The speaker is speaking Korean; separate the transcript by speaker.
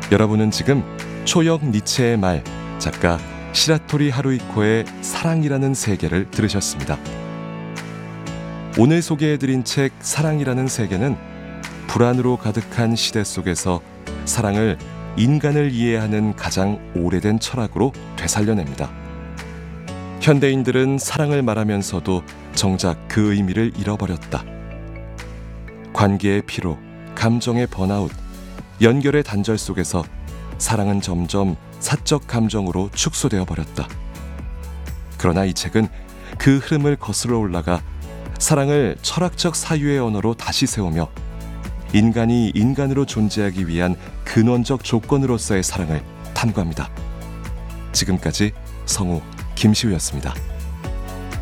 Speaker 1: 여러분은 지금 초역 니체의 말, 작가 시라토리 하루이코의 사랑이라는 세계를 들으셨습니다. 오늘 소개해드린 책 사랑이라는 세계는 불안으로 가득한 시대 속에서 사랑을 인간을 이해하는 가장 오래된 철학으로 되살려냅니다. 현대인들은 사랑을 말하면서도 정작 그 의미를 잃어버렸다. 관계의 피로, 감정의 번아웃, 연결의 단절 속에서 사랑은 점점 사적 감정으로 축소되어 버렸다. 그러나 이 책은 그 흐름을 거슬러 올라가 사랑을 철학적 사유의 언어로 다시 세우며 인간이 인간으로 존재하기 위한 근원적 조건으로서의 사랑을 탐구합니다. 지금까지 성우 김시우였습니다.